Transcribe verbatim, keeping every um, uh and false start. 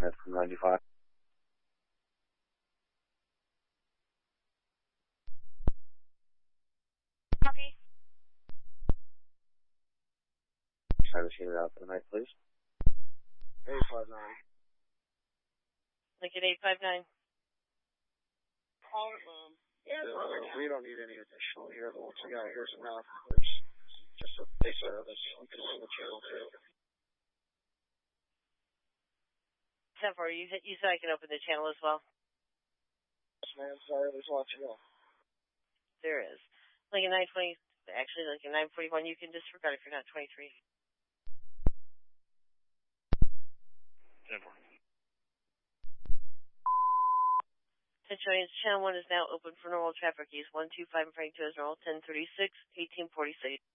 F M ninety-five. Copy. Try to see it out for the night, please. eight five nine. Lincoln eight five nine. Call it, um, Yeah, we don't need any additional here. Once we got here's enough. There's just a base service. We can see the channel too. ten four, you, you said I can open the channel as well? Yes, man. Sorry, there's lots to go. There is. Lincoln nine twenty, actually Lincoln nine forty-one, you can disregard if you're not twenty-three. ten four. Attention, channel one is now open for normal traffic use. one two five and Frank two is normal, ten thirty-six, eighteen forty-six.